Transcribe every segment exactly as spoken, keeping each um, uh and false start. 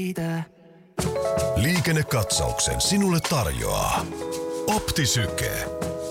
Liikennekatsauksen sinulle tarjoaa Optisyke.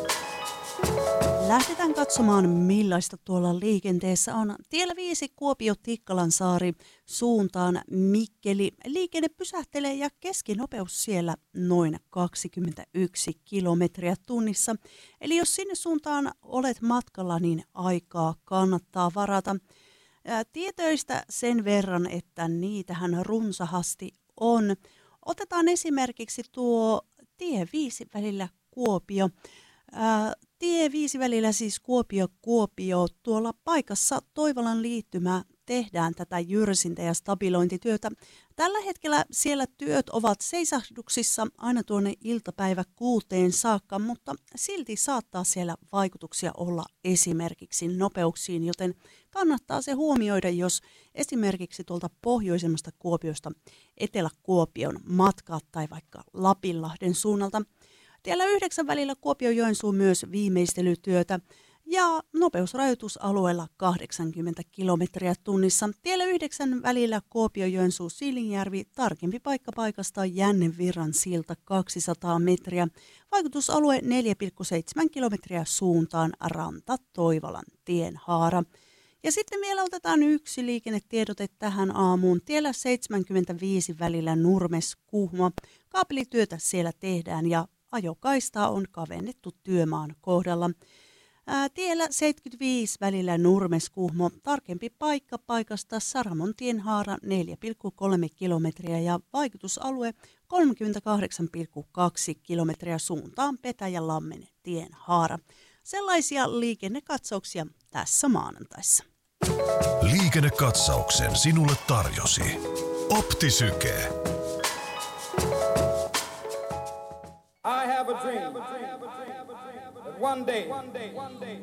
Lähdetään katsomaan, millaista tuolla liikenteessä on. Tiellä viisi Kuopio-Tikkalansaari suuntaan Mikkeli. Liikenne pysähtelee ja keskinopeus siellä noin kaksikymmentäyksi kilometriä tunnissa. Eli jos sinne suuntaan olet matkalla, niin aikaa kannattaa varata. Tietoista sen verran, että niitähän runsahasti on. Otetaan esimerkiksi tuo tie viisi välillä Kuopio. Ää, tie viisi välillä siis Kuopio-Kuopio. Tuolla paikassa Toivolan liittymä tehdään tätä jyrsintä- ja stabilointityötä. Tällä hetkellä siellä työt ovat seisahduksissa aina tuonne iltapäivä kuuteen saakka, mutta silti saattaa siellä vaikutuksia olla esimerkiksi nopeuksiin, joten kannattaa se huomioida, jos esimerkiksi tuolta pohjoisemmasta Kuopiosta Etelä-Kuopion matkaat tai vaikka Lapinlahden suunnalta. Tiellä yhdeksän välillä Kuopio-Joensuu myös viimeistelytyötä ja nopeusrajoitusalueella kahdeksankymmentä kilometriä tunnissa. Tiellä yhdeksän välillä Kuopio-Joensuu-Siilinjärvi, tarkempi paikka paikasta Jännevirran silta kaksisataa metriä. Vaikutusalue neljä pilkku seitsemän kilometriä suuntaan Ranta-Toivolan tienhaara. Ja sitten vielä otetaan yksi liikennetiedote tähän aamuun. Tiellä seitsemänkymmentäviisi välillä Nurmes-Kuhmo. Kaapelityötä siellä tehdään ja ajokaistaa on kavennettu työmaan kohdalla. Ää, tiellä seitsemänkymmentäviisi välillä Nurmes-Kuhmo, tarkempi paikka paikasta Saramon tienhaara neljä pilkku kolme kilometriä ja vaikutusalue kolmekymmentäkahdeksan pilkku kaksi kilometriä suuntaan Petäjälammen tienhaara. Sellaisia liikennekatsauksia tässä maanantaissa. Liikennekatsauksen sinulle tarjosi Optisyke. I have a dream that one day